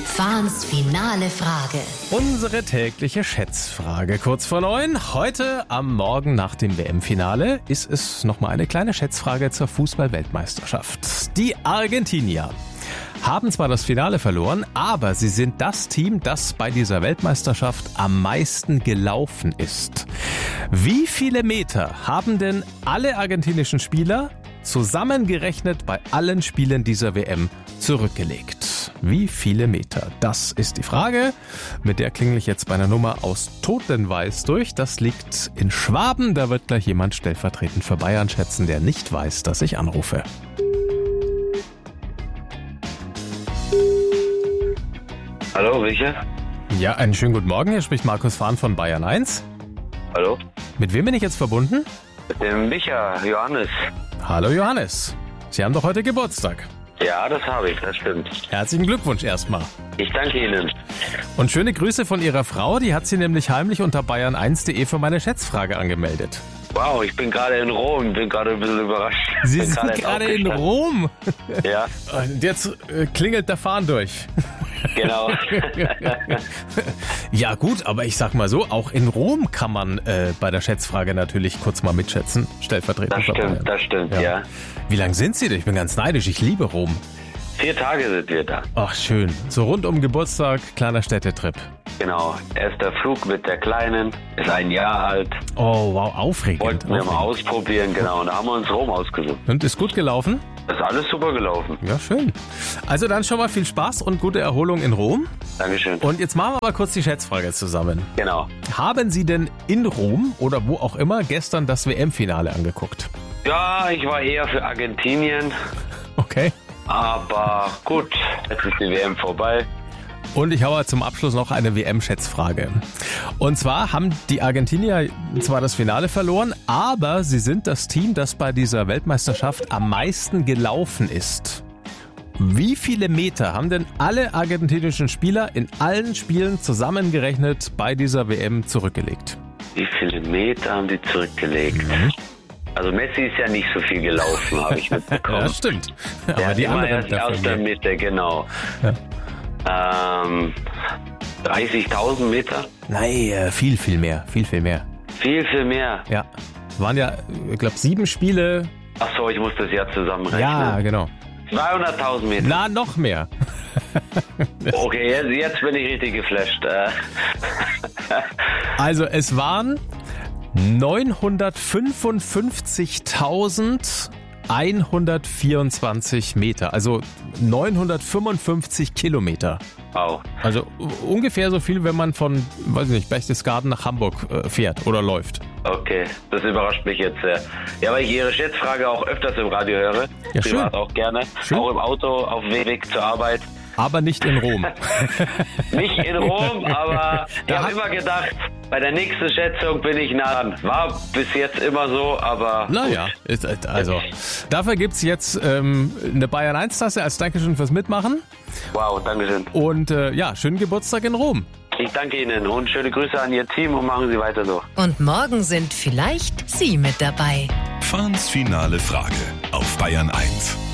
Fahns finale Frage. Unsere tägliche Schätzfrage. Kurz vor 9. Heute am Morgen nach dem WM-Finale ist es nochmal eine kleine Schätzfrage zur Fußball-Weltmeisterschaft. Die Argentinier haben zwar das Finale verloren, aber sie sind das Team, das bei dieser Weltmeisterschaft am meisten gelaufen ist. Wie viele Meter haben denn alle argentinischen Spieler zusammengerechnet bei allen Spielen dieser WM zurückgelegt? Wie viele Meter? Das ist die Frage. Mit der klingel ich jetzt bei einer Nummer aus Totenweiß durch. Das liegt in Schwaben. Da wird gleich jemand stellvertretend für Bayern schätzen, der nicht weiß, dass ich anrufe. Hallo, welcher? Ja, einen schönen guten Morgen. Hier spricht Markus Fahn von Bayern 1. Hallo? Mit wem bin ich jetzt verbunden? Mit dem Micha, Johannes. Hallo Johannes. Sie haben doch heute Geburtstag. Ja, das habe ich, das stimmt. Herzlichen Glückwunsch erstmal. Ich danke Ihnen. Und schöne Grüße von Ihrer Frau, die hat Sie nämlich heimlich unter bayern1.de für meine Schätzfrage angemeldet. Wow, ich bin gerade in Rom, bin gerade ein bisschen überrascht. Sie sind gerade in Rom? Ja. Und jetzt klingelt der Fahn durch. Genau. Ja gut, aber ich sag mal so, auch in Rom kann man bei der Schätzfrage natürlich kurz mal mitschätzen. Stellvertretend für Bayern. Das stimmt, ja. Wie lang sind Sie denn? Ich bin ganz neidisch, ich liebe Rom. 4 Tage sind wir da. Ach schön, so rund um Geburtstag, kleiner Städtetrip. Genau, erster Flug mit der Kleinen, ist 1 Jahr alt. Oh wow, aufregend. Wollten wir mal ausprobieren, genau, und da haben wir uns Rom ausgesucht. Und ist gut gelaufen? Ist alles super gelaufen. Ja, schön. Also dann schon mal viel Spaß und gute Erholung in Rom. Dankeschön. Und jetzt machen wir aber kurz die Schätzfrage zusammen. Genau. Haben Sie denn in Rom oder wo auch immer gestern das WM-Finale angeguckt? Ja, ich war eher für Argentinien, Okay. aber gut, jetzt ist die WM vorbei. Und ich habe zum Abschluss noch eine WM-Schätzfrage. Und zwar haben die Argentinier zwar das Finale verloren, aber sie sind das Team, das bei dieser Weltmeisterschaft am meisten gelaufen ist. Wie viele Meter haben denn alle argentinischen Spieler in allen Spielen zusammengerechnet bei dieser WM zurückgelegt? Wie viele Meter haben die zurückgelegt? Also Messi ist ja nicht so viel gelaufen, habe ich mitbekommen. Ja, stimmt. Der Aber hat die immer anderen erst aus der Mitte, genau. Ja. 30.000 Meter? Nein, viel, viel mehr. Viel, viel mehr. Viel mehr. Ja. Waren ja, ich glaube, 7 Spiele. Ach so, ich muss das ja zusammenrechnen. Ja, genau. 200.000 Meter. Na, noch mehr. Okay, jetzt bin ich richtig geflasht. Also es waren 955.124 Meter, also 955 Kilometer. Wow. Also ungefähr so viel, wenn man von, weiß ich nicht, Berchtesgaden nach Hamburg fährt oder läuft. Okay, das überrascht mich jetzt sehr. Ja, weil ich Ihre Schätzfrage auch öfters im Radio höre. Ja, schön. Privat auch gerne. Schön. Auch im Auto, auf dem Weg zur Arbeit. Aber nicht in Rom. Nicht in Rom, aber ich habe immer gedacht, bei der nächsten Schätzung bin ich nah dran. War bis jetzt immer so, aber Naja, also dafür gibt's jetzt eine Bayern 1-Tasse als Dankeschön fürs Mitmachen. wow, Dankeschön. Und ja, schönen Geburtstag in Rom. Ich danke Ihnen und schöne Grüße an Ihr Team und machen Sie weiter so. Und morgen sind vielleicht Sie mit dabei. Fahns finale Frage auf Bayern 1.